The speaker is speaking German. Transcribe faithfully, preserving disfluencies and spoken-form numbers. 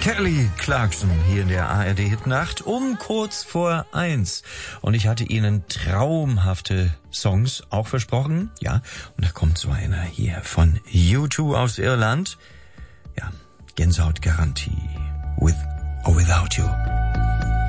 Kelly Clarkson hier in der A R D-Hitnacht um kurz vor eins. Und ich hatte Ihnen traumhafte Songs auch versprochen. Ja, und da kommt so einer hier von U zwei aus Irland. Ja, Gänsehautgarantie. With or Without You.